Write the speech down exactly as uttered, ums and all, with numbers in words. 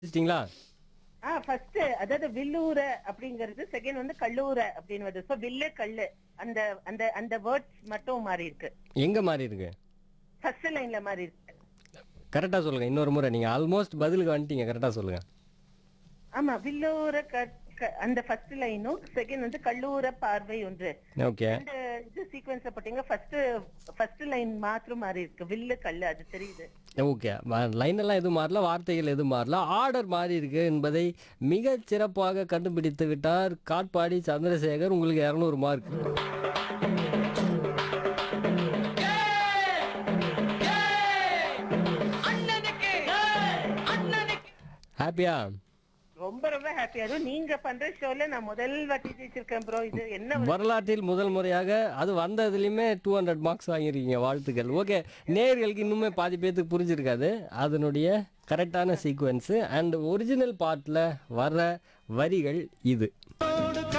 வச்சிட்டீங்களா? ஆ first அதாவது வில்லூர அப்படிங்கிறது, second வந்து கல்லூர அப்படின்னு வருது. சோ வில்லு கல்லு அந்த அந்த அந்த வேர்ட்ஸ் மட்டும் மாறி இருக்கு. எங்க மாறி இருக்கு? ஃபர்ஸ்ட் லைன்ல மாறி இருக்கு. கரெக்ட்டா சொல்லுங்க. இன்னொரு முறை நீங்க ஆல்மோஸ்ட் பதிலுக்கு வந்துட்டீங்க. கரெக்ட்டா சொல்லுங்க. ஆமா வில்லூர க க- அந்த ஃபர்ஸ்ட் லைனும் செகண்ட் வந்து கல்லூர பார்வை ஒன்று. ஓகே. ரெண்டு இது சீக்வென்ஸ் பாத்தீங்கன்னா ஃபர்ஸ்ட் ஃபர்ஸ்ட் லைன் மாத்திரம் மாறி இருக்கு. வில்லு கல்லு அது தெரியுது. ஓகே. வ லைன் எல்லாம் எதுவும் மாறல. வார்த்தைகள் எதுவும் மாறல. ஆர்டர் மாறி இருக்கு என்பதை மிகச் சிறப்பாக கண்டுபிடித்து விட்டார் காட்பாடி சந்திரசேகர். உங்களுக்கு இருநூறு மார்க். ஹாப்பியா? ரொம்ப ரொம்ப ஹாப்பியா இருக்கும். நீங்க பண்ற ஷோல நான் முதல் வாட்டி ஜெயிச்சிருக்கேன் ப்ரோ. இது என்ன ஒரு வரலாற்றில் முதல் முறையாக அது வந்ததுலயுமே இருநூறு மார்க்ஸ் வாங்கியிருக்கீங்க. வாழ்த்துக்கள். ஓகே. நேயர்களுக்கு இன்னுமே பாதி பேத்துக்கு புரிஞ்சிருக்காது. அதனுடைய கரெக்டான சீக்வென்ஸ் அண்ட் ஒரிஜினல் பார்ட்ல வர்ற வரிகள் இது.